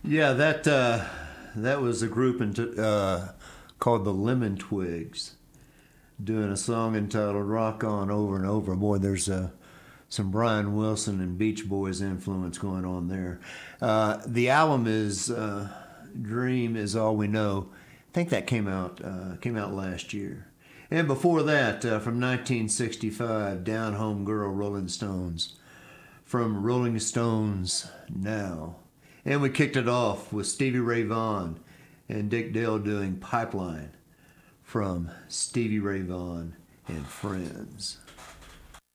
Yeah, that was a group called the Lemon Twigs doing a song entitled "Rock On Over and Over." Boy, there's some Brian Wilson and Beach Boys influence going on there. The album is "Dream Is All We Know." I think that came out last year. And before that, from 1965, "Down Home Girl," Rolling Stones. From Rolling Stones Now. And we kicked it off with Stevie Ray Vaughan and Dick Dale doing "Pipeline" from Stevie Ray Vaughan and Friends.